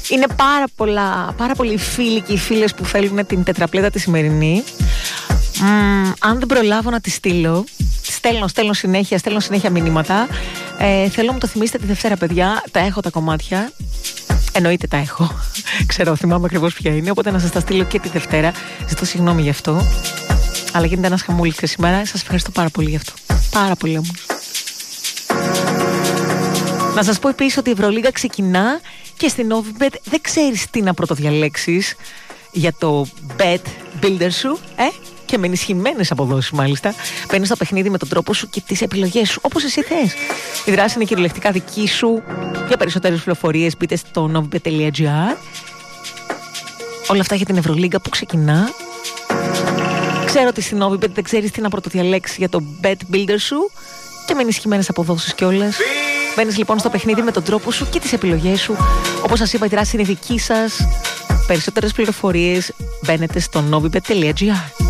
Είναι πάρα πολλοί φίλοι και οι φίλες που θέλουν την τετραπλέτα τη σημερινή. Αν δεν προλάβω να τη στείλω, στέλνω συνέχεια μηνύματα. Θέλω να μου το θυμίσετε τη Δευτέρα, παιδιά. Τα έχω τα κομμάτια. Εννοείται τα έχω. Ξέρω, θυμάμαι ακριβώς ποια είναι. Οπότε να σας τα στείλω και τη Δευτέρα. Ζητώ συγγνώμη γι' αυτό. Αλλά γίνεται ένας χαμούλης και σήμερα. Σας ευχαριστώ πάρα πολύ γι' αυτό. Πάρα πολύ όμως. Να σας πω επίσης ότι η Ευρωλίγα ξεκινά και στην Novibet δεν ξέρεις τι να πρωτοδιαλέξεις για το bet builder σου, και με ενισχυμένες αποδόσεις μάλιστα. Μπαίνεις στο παιχνίδι με τον τρόπο σου και τις επιλογές σου, όπως εσύ θες. Η δράση είναι κυριολεκτικά δική σου. Για περισσότερες πληροφορίες μπείτε στο novibet.gr. Όλα αυτά για την Ευρωλίγα που ξεκινά. Ξέρω ότι στην Novibet δεν ξέρεις τι να πρωτοδιαλέξεις για το bet builder σου και με ενισχυμένες αποδόσεις κιόλας. Μπαίνεις λοιπόν στο παιχνίδι με τον τρόπο σου και τις επιλογές σου. Όπως σας είπα, η δράση είναι δική σας. Περισσότερες πληροφορίες μπαίνετε στο novibet.gr.